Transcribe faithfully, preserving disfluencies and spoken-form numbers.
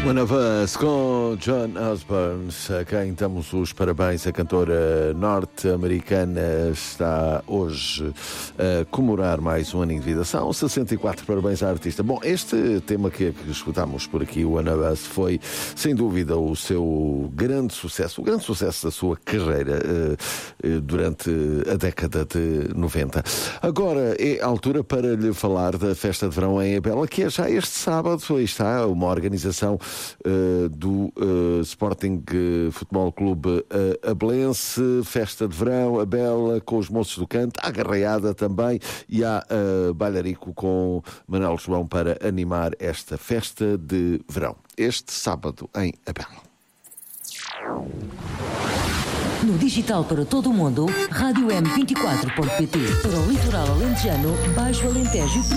One of Us com John Osborne, a quem damos os parabéns. A cantora norte-americana está hoje a comemorar mais um ano de vida. São sessenta e quatro parabéns à artista. Bom, este tema que, que escutámos por aqui, o One of Us, foi sem dúvida o seu grande sucesso, o grande sucesso da sua carreira eh, durante a década de noventa. Agora é a altura para lhe falar da Festa de Verão em Abela, que é já este sábado. Aí está uma organização Uh, do uh, Sporting uh, Futebol Clube uh, Abelense. Festa de Verão, Abela, com os moços do canto, há garreada também, e há uh, bailarico com Manuel João para animar esta festa de verão, este sábado em Abela. No digital para todo o mundo, rádio m vinte e quatro ponto pt. Para o litoral alentejano, Baixo Alentejo